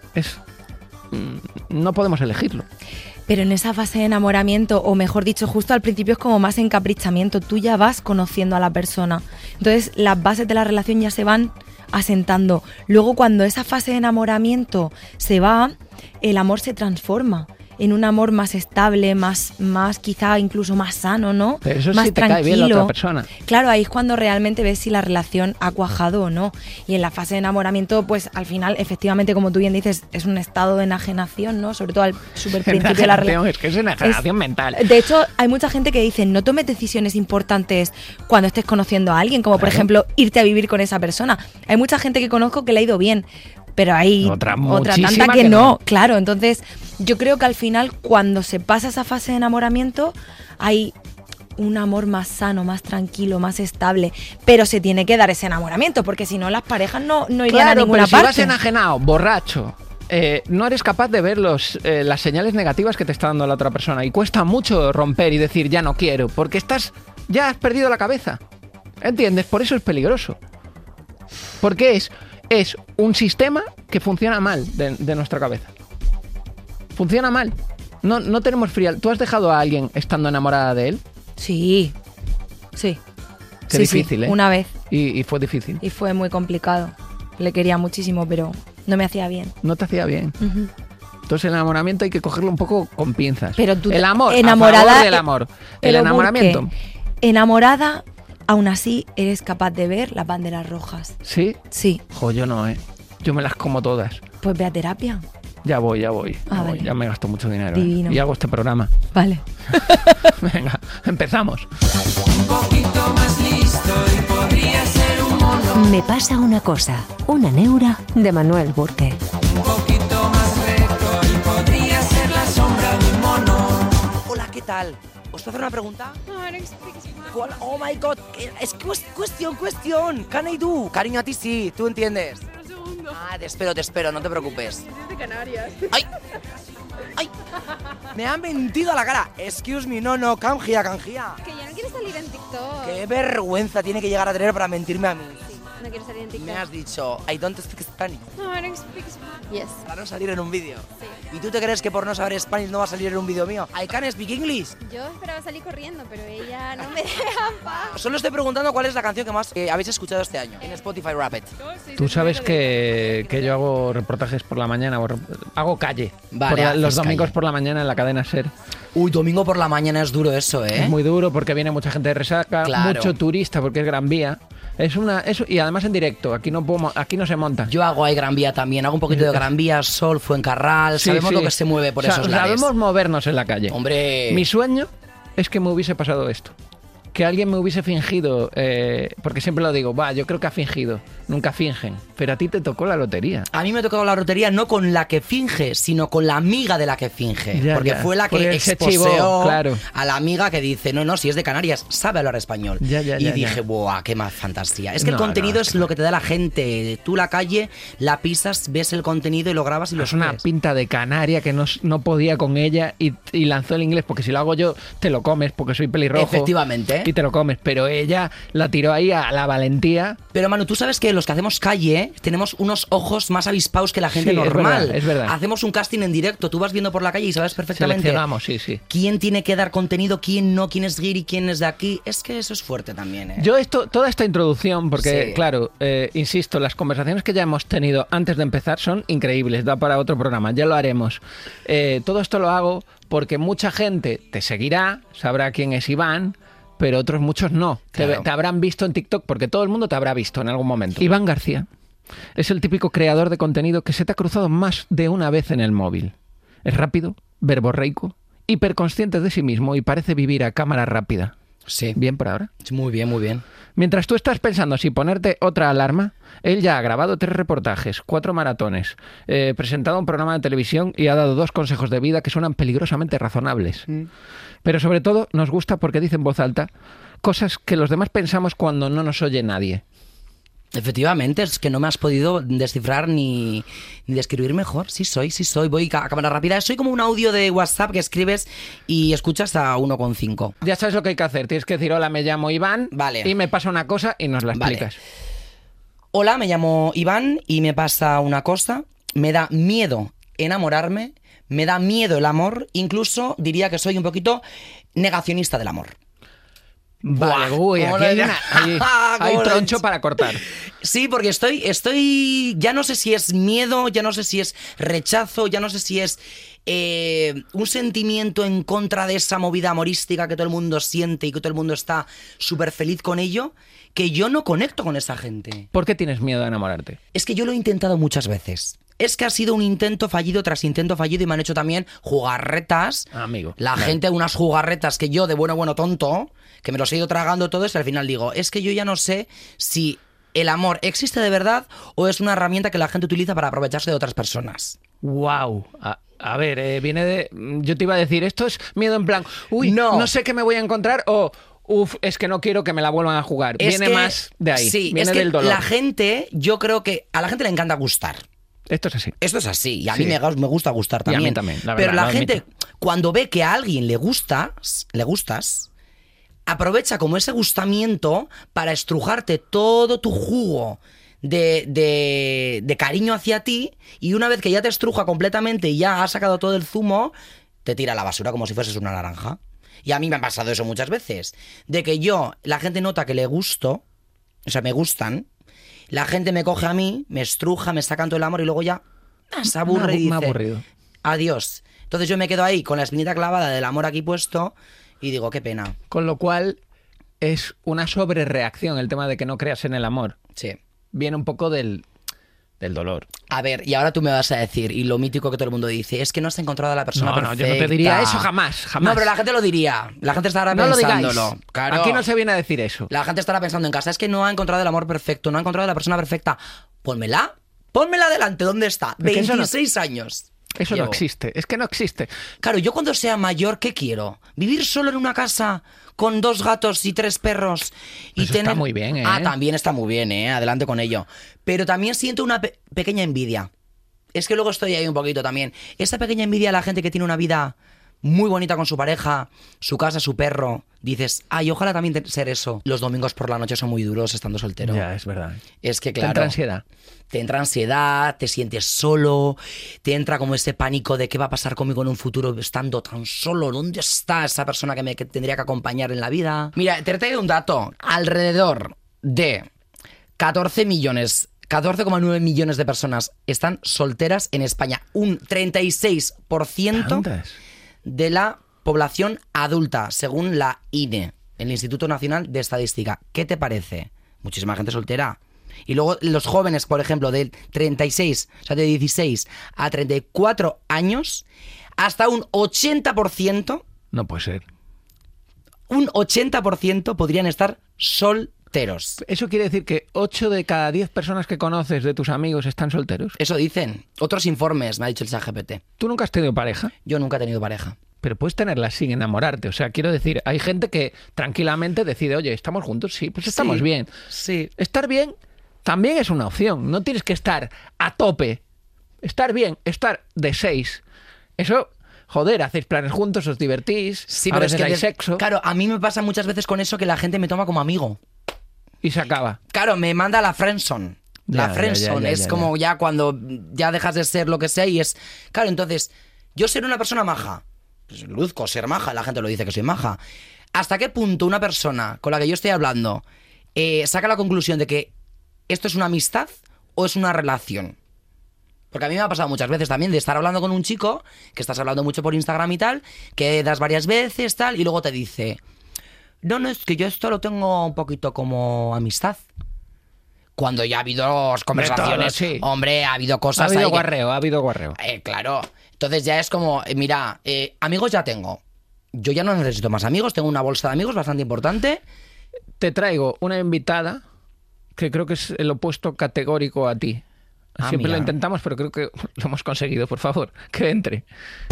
No podemos elegirlo. Pero en esa fase de enamoramiento, o mejor dicho, justo al principio es como más encaprichamiento. Tú ya vas conociendo a la persona. Entonces las bases de la relación ya se van asentando. Luego, cuando esa fase de enamoramiento se va, el amor se transforma en un amor más estable, más quizá incluso más sano, ¿no? Pero eso más sí te tranquilo. cae bien la otra persona. Claro, ahí es cuando realmente ves si la relación ha cuajado o no. Y en la fase de enamoramiento, pues al final, efectivamente, como tú bien dices, es un estado de enajenación, ¿no? Sobre todo al súper principio de la relación. Es que es enajenación mental. De hecho, hay mucha gente que dice, no tomes decisiones importantes cuando estés conociendo a alguien, como por ejemplo, irte a vivir con esa persona. Hay mucha gente que conozco que le ha ido bien, pero hay otra tanta que no. Claro, entonces yo creo que al final cuando se pasa esa fase de enamoramiento hay un amor más sano, más tranquilo, más estable, pero se tiene que dar ese enamoramiento porque si no las parejas no irían a ninguna parte. Pero si vas enajenado, borracho, no eres capaz de ver las señales negativas que te está dando la otra persona y cuesta mucho romper y decir ya no quiero, porque ya has perdido la cabeza, ¿entiendes? Por eso es peligroso, porque es un sistema que funciona mal de nuestra cabeza. Funciona mal. No tenemos frialdad. ¿Tú has dejado a alguien estando enamorada de él? Sí. Qué difícil, ¿eh? Una vez. Y fue difícil. Y fue muy complicado. Le quería muchísimo, pero no me hacía bien. No te hacía bien. Uh-huh. Entonces el enamoramiento hay que cogerlo un poco con pinzas. Pero tú, el amor, enamorada, a favor del amor. El enamoramiento. Enamorada, aún así eres capaz de ver las banderas rojas. ¿Sí? Sí. Jo, yo no, Yo me las como todas. Pues ve a terapia. Ya voy. Vale. Ya me gasto mucho dinero. Divino. Y hago este programa. Vale. Venga, empezamos. Un poquito más listo y podría ser un mono. Me pasa una cosa. Una neura de Manuel Burke. Un poquito más recto y podría ser la sombra de un mono. Hola, ¿qué tal? ¿Os puedo hacer una pregunta? Oh my god, es cuestión. Can I do? Cariño, a ti sí, tú entiendes. Un segundo. Ah, te espero, no te preocupes. Soy de Canarias. ¡Ay! Me han mentido a la cara. Excuse me, no, canjía. Que ya no quieres salir en TikTok. Qué vergüenza tiene que llegar a tener para mentirme a mí. Sí, no quiero salir en TikTok. Me has dicho, I don't speak Spanish. No, I don't speak Spanish. Yes. Para no salir en un vídeo. Sí. ¿Y tú te crees que por no saber Spanish no va a salir en un vídeo mío? I can speak English. Yo esperaba salir corriendo, pero ella no me deja en paz. Solo estoy preguntando cuál es la canción que más habéis escuchado este año en Spotify Rapid. Tú sabes que yo hago reportajes por la mañana, hago calle. Vale, los domingos por la mañana en la cadena SER. Uy, domingo por la mañana es duro eso, ¿eh? Es muy duro porque viene mucha gente de resaca, claro. Mucho turista porque es Gran Vía. Y además en directo, aquí no se monta. Yo hago ahí Gran Vía también, hago un poquito de Gran Vía, Sol, Fuencarral, sabemos lo que se mueve por esos lares. Sabemos movernos en la calle. Hombre. Mi sueño es que me hubiese pasado esto. Que alguien me hubiese fingido, porque siempre lo digo, yo creo que ha fingido, nunca fingen, pero a ti te tocó la lotería. A mí me tocó la lotería no con la que finge, sino con la amiga de la que finge, porque fue la que exposeó a la amiga que dice, no, si es de Canarias, sabe hablar español. Y dije, ¡buah, qué más fantasía! Es que el contenido es lo que te da la gente, tú la calle, la pisas, ves el contenido y lo grabas y lo subes. Es una pinta de canaria que no podía con ella y lanzó el inglés, porque si lo hago yo, te lo comes, porque soy pelirrojo. Efectivamente. Y te lo comes, pero ella la tiró ahí a la valentía. Pero Manu, tú sabes que los que hacemos calle tenemos unos ojos más avispados que la gente normal. Es verdad. Hacemos un casting en directo, tú vas viendo por la calle y sabes perfectamente seleccionamos, sí. quién tiene que dar contenido, quién no, quién es guiri, quién es de aquí. Es que eso es fuerte también, ¿eh? Yo toda esta introducción, porque claro, insisto, las conversaciones que ya hemos tenido antes de empezar son increíbles, da para otro programa, ya lo haremos. Todo esto lo hago porque mucha gente te seguirá, sabrá quién es Iván, pero otros muchos no. Claro. Te habrán visto en TikTok, porque todo el mundo te habrá visto en algún momento. Iván García es el típico creador de contenido que se te ha cruzado más de una vez en el móvil. Es rápido, verborreico, hiperconsciente de sí mismo y parece vivir a cámara rápida. Sí. ¿Bien por ahora? Muy bien, muy bien. Mientras tú estás pensando si ponerte otra alarma, él ya ha grabado 3 reportajes, 4 maratones, presentado un programa de televisión y ha dado 2 consejos de vida que suenan peligrosamente razonables. Pero sobre todo nos gusta porque dice en voz alta cosas que los demás pensamos cuando no nos oye nadie. Efectivamente, es que no me has podido descifrar ni describir mejor. Sí soy. Voy a cámara rápida. Soy como un audio de WhatsApp que escribes y escuchas a 1,5. Ya sabes lo que hay que hacer. Tienes que decir, hola, me llamo Iván. Vale. Y me pasa una cosa y nos la explicas. Vale. Hola, me llamo Iván y me pasa una cosa. Me da miedo enamorarme. Me da miedo el amor. Incluso diría que soy un poquito negacionista del amor. Vale, uy, aquí hay troncho para cortar. Sí, porque estoy, ya no sé si es miedo, ya no sé si es rechazo, ya no sé si es un sentimiento en contra de esa movida amorística que todo el mundo siente y que todo el mundo está súper feliz con ello, que yo no conecto con esa gente. ¿Por qué tienes miedo a enamorarte? Es que yo lo he intentado muchas veces. Es que ha sido un intento fallido tras intento fallido y me han hecho también jugarretas. Amigo. La gente, unas jugarretas que yo de bueno tonto, que me los he ido tragando todos y al final digo, es que yo ya no sé si el amor existe de verdad o es una herramienta que la gente utiliza para aprovecharse de otras personas. ¡Wow! A ver, viene de... Yo te iba a decir, esto es miedo en plan, uy, no sé qué me voy a encontrar o... Uf, es que no quiero que me la vuelvan a jugar. Viene más de ahí, sí, viene del dolor. La gente, yo creo que a la gente le encanta gustar. Esto es así. Esto es así. Y a mí me gusta gustar también. Y a mí también, la verdad. Pero la gente, cuando ve que a alguien le gustas, aprovecha como ese gustamiento para estrujarte todo tu jugo de cariño hacia ti, y una vez que ya te estruja completamente y ya has sacado todo el zumo, te tira a la basura como si fueses una naranja. Y a mí me ha pasado eso muchas veces. De que la gente nota que le gusto, o sea, me gustan, la gente me coge a mí, me estruja, me sacan todo el amor y luego ya se aburre y dice, adiós. Entonces yo me quedo ahí con la espinita clavada del amor aquí puesto y digo, qué pena. Con lo cual es una sobrereacción el tema de que no creas en el amor. Sí. Viene un poco del dolor. A ver, y ahora tú me vas a decir, y lo mítico que todo el mundo dice, es que no has encontrado a la persona perfecta. No, yo no te diría eso jamás. No, pero la gente lo diría. La gente estará pensándolo. Lo digáis. Claro. Aquí no se viene a decir eso. La gente estará pensando en casa, es que no ha encontrado el amor perfecto, no ha encontrado a la persona perfecta. Pónmela delante, ¿dónde está? 26 años. Eso no existe, es que no existe. Claro, yo cuando sea mayor, ¿qué quiero? ¿Vivir solo en una casa con 2 gatos y 3 perros? Y eso está muy bien, ¿eh? También está muy bien, adelante con ello. Pero también siento una pequeña envidia. Es que luego estoy ahí un poquito también. Esa pequeña envidia a la gente que tiene una vida muy bonita con su pareja, su casa, su perro. Dices, ay, ojalá también ser eso. Los domingos por la noche son muy duros estando soltero. Ya, es verdad. Es que claro. Te entra ansiedad, te sientes solo, te entra como ese pánico de qué va a pasar conmigo en un futuro estando tan solo. ¿Dónde está esa persona que tendría que acompañar en la vida? Mira, te traigo un dato. Alrededor de 14,9 millones de personas están solteras en España. Un 36% ¿Tantas? De la población adulta, según la INE, el Instituto Nacional de Estadística. ¿Qué te parece? Muchísima gente soltera. Y luego los jóvenes, por ejemplo, de 36, o sea, de 16 a 34 años, hasta un 80%... No puede ser. Un 80% podrían estar solteros. ¿Eso quiere decir que 8 de cada 10 personas que conoces de tus amigos están solteros? Eso dicen. Otros informes, me ha dicho el ChatGPT. ¿Tú nunca has tenido pareja? Yo nunca he tenido pareja. Pero puedes tenerla sin enamorarte. O sea, quiero decir, hay gente que tranquilamente decide, oye, ¿estamos juntos? Sí, pues estamos bien. Sí. Estar bien también es una opción. No tienes que estar a tope. Estar bien, estar de 6. Eso... Joder, hacéis planes juntos, os divertís, sí, a pero veces hay sexo. Claro, a mí me pasa muchas veces con eso que la gente me toma como amigo. Y se acaba. Claro, me manda la friendzone. La friendzone es como ya cuando ya dejas de ser lo que sea y es... Claro, entonces, yo ser una persona maja, pues luzco ser maja, la gente lo dice que soy maja. ¿Hasta qué punto una persona con la que yo estoy hablando saca la conclusión de que esto es una amistad o es una relación? Porque a mí me ha pasado muchas veces también de estar hablando con un chico, que estás hablando mucho por Instagram y tal, que das varias veces, tal, y luego te dice, no, es que yo esto lo tengo un poquito como amistad. Cuando ya ha habido conversaciones, todo, sí. Hombre, ha habido cosas ha habido ahí guarreo. Claro. Entonces ya es como, mira, amigos ya tengo. Yo ya no necesito más amigos, tengo una bolsa de amigos bastante importante. Te traigo una invitada que creo que es el opuesto categórico a ti. Siempre lo intentamos, pero creo que lo hemos conseguido. Por favor, que entre.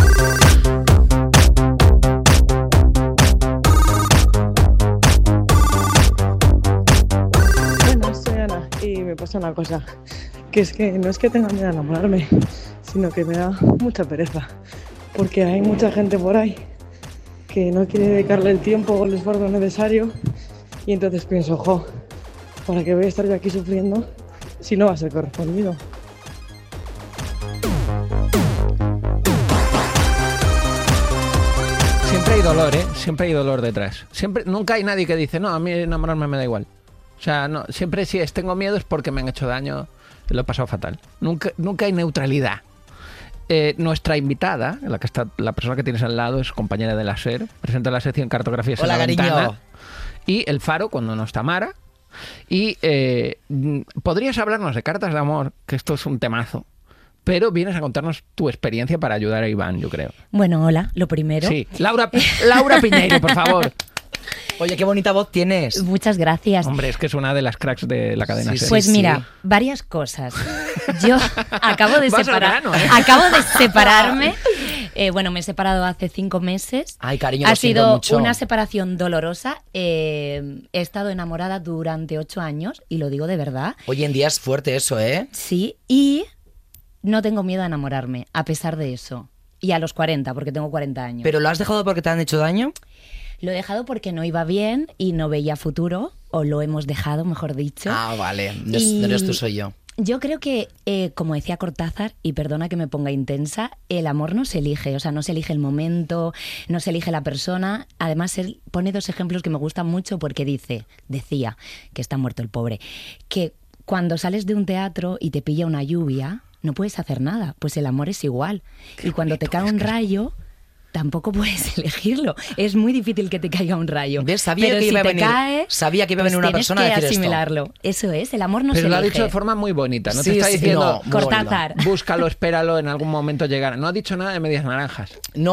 Bueno, soy Ana y me pasa una cosa, que es que no es que tenga miedo a enamorarme, sino que me da mucha pereza, porque hay mucha gente por ahí que no quiere dedicarle el tiempo o el esfuerzo necesario y entonces pienso, ¿para qué voy a estar yo aquí sufriendo si no va a ser correspondido? Siempre hay dolor, ¿eh? Siempre hay dolor detrás. Nunca hay nadie que dice, no, a mí enamorarme me da igual. O sea, no, siempre si tengo miedo es porque me han hecho daño, lo he pasado fatal. Nunca hay neutralidad. Nuestra invitada, la persona que tienes al lado, es compañera de la SER, presenta la sección Cartografías en la Ventana y El Faro cuando no está Mara. Y podrías hablarnos de cartas de amor, que esto es un temazo, pero vienes a contarnos tu experiencia para ayudar a Iván, yo creo. Bueno, hola, lo primero. Sí, Laura Piñeiro, por favor. Oye, qué bonita voz tienes. Muchas gracias. Hombre, es que es una de las cracks de la cadena SER. Pues mira, varias cosas. Yo acabo de separarme. Bueno, me he separado hace 5 meses. Ay, cariño, ha sido una separación dolorosa. He estado enamorada durante 8 años y lo digo de verdad. Hoy en día es fuerte eso, ¿eh? Sí, y no tengo miedo a enamorarme, a pesar de eso. Y a los 40, porque tengo 40 años. ¿Pero lo has dejado porque te han hecho daño? Lo he dejado porque no iba bien y no veía futuro, o lo hemos dejado, mejor dicho. Ah, vale. No eres tú, soy yo. Yo creo que, como decía Cortázar, y perdona que me ponga intensa, el amor no se elige, o sea, no se elige el momento, no se elige la persona. Además, él pone 2 ejemplos que me gustan mucho porque decía, que está muerto el pobre, que cuando sales de un teatro y te pilla una lluvia, no puedes hacer nada, pues el amor es igual. Y cuando te cae un rayo, tampoco puedes elegirlo. Es muy difícil que te caiga un rayo. ¿Ves? Sabía que iba a venir una persona a decir esto. Asimilarlo. Eso es, el amor no se elige. Pero lo ha dicho de forma muy bonita. No te está diciendo, Cortázar, búscalo, espéralo, en algún momento llegará. No ha dicho nada de medias naranjas.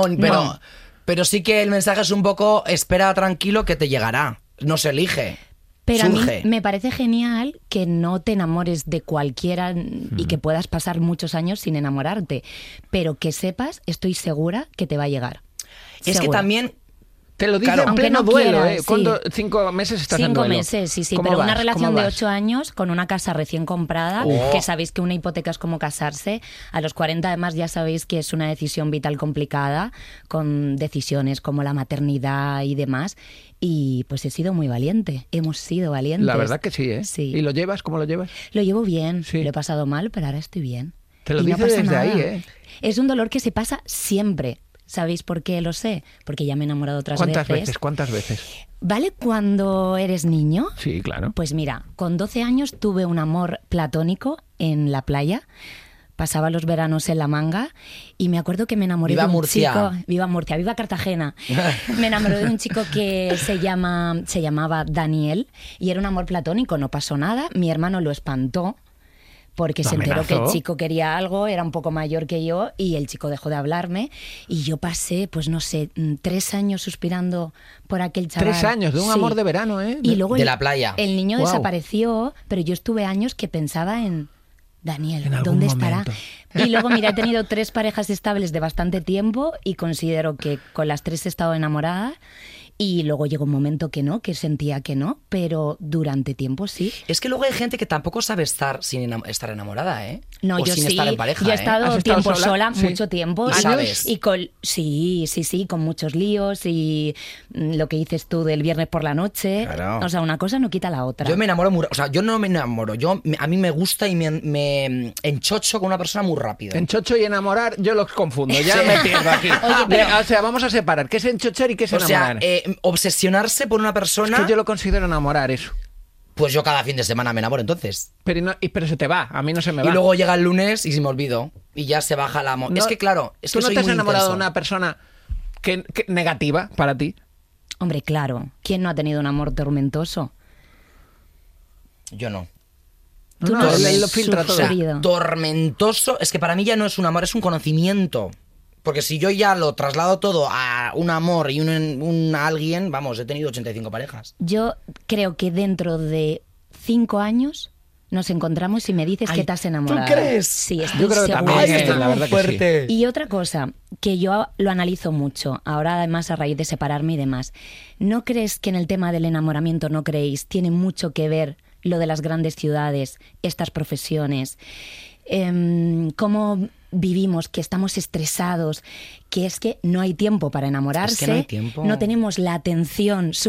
Pero sí que el mensaje es un poco, espera tranquilo que te llegará. No se elige. Pero surge. A mí me parece genial que no te enamores de cualquiera y que puedas pasar muchos años sin enamorarte. Pero que sepas, estoy segura que te va a llegar. Es que también... Te lo dice en pleno duelo, ¿eh? ¿Cuánto? 5 meses estás en duelo. 5 meses, sí. Pero una relación de 8 años con una casa recién comprada, que sabéis que una hipoteca es como casarse. A los 40 además ya sabéis que es una decisión vital complicada, con decisiones como la maternidad y demás. Y pues he sido muy valiente, hemos sido valientes. La verdad que sí, ¿eh? Sí. ¿Y lo llevas? ¿Cómo lo llevas? Lo llevo bien, lo he pasado mal, pero ahora estoy bien. Te lo dice desde nada. Ahí, ¿eh? Es un dolor que se pasa siempre. ¿Sabéis por qué lo sé? Porque ya me he enamorado otras veces. ¿Cuántas veces? ¿Vale cuando eres niño? Sí, claro. Pues mira, con 12 años tuve un amor platónico en la playa. Pasaba los veranos en La Manga y me acuerdo que me enamoré de un chico... Viva Murcia, viva Cartagena. Me enamoré de un chico que se llamaba Daniel y era un amor platónico, no pasó nada. Mi hermano lo espantó porque se enteró que el chico quería algo, era un poco mayor que yo y el chico dejó de hablarme y yo pasé, pues no sé, 3 años suspirando por aquel chaval. 3 años de un amor de verano, ¿eh? Y luego de la playa. El niño desapareció, pero yo estuve años que pensaba en Daniel, ¿dónde estará? Y luego, mira, he tenido 3 parejas estables de bastante tiempo y considero que con las 3 he estado enamorada. Y luego llegó un momento que no, que sentía que no, pero durante tiempo sí. Es que luego hay gente que tampoco sabe estar sin estar enamorada, ¿eh? No, o yo sin sí. estar en pareja, yo he estado tiempo sola, sí. mucho tiempo. ¿Sabes? Y con sí, con muchos líos y lo que dices tú del viernes por la noche. Claro. O sea, una cosa no quita la otra. Yo me enamoro o sea, yo no me enamoro. A mí me gusta y me enchocho con una persona muy rápido. Enchocho y enamorar, yo los confundo. Ya me pierdo aquí. Oye, o sea, vamos a separar. ¿Qué es enchochar y qué es enamorar? O sea, obsesionarse por una persona... Es que yo lo considero enamorar, eso. Pues yo cada fin de semana me enamoro, entonces. Pero se te va, a mí no se me va. Y luego llega el lunes y se me olvido. Y ya se baja el amor. Es que claro, ¿tú no te has enamorado de una persona que negativa para ti? Hombre, claro. ¿Quién no ha tenido un amor tormentoso? Yo no. Tú no él lo filtra todo. Tormentoso, es que para mí ya no es un amor, es un conocimiento. Porque si yo ya lo traslado todo a un amor y un alguien, vamos, he tenido 85 parejas. Yo creo que dentro de 5 años nos encontramos y me dices que te has enamorado. ¿Tú crees? Sí, estoy Yo creo que segura. también, la verdad fuerte. que sí. Y otra cosa, que yo lo analizo mucho, ahora además a raíz de separarme y demás. ¿No crees que en el tema del enamoramiento, no creéis, tiene mucho que ver lo de las grandes ciudades, estas profesiones? Cómo vivimos, que estamos estresados, que es que no hay tiempo para enamorarse, Es que no hay tiempo. no tenemos la atención